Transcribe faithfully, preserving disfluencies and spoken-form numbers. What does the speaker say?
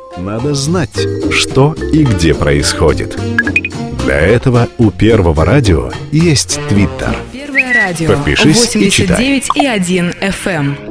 Надо знать, что и где происходит. Для этого у Первого радио есть Твиттер. Первое радио. Подпишись и восемьдесят читай. девять и один эф эм.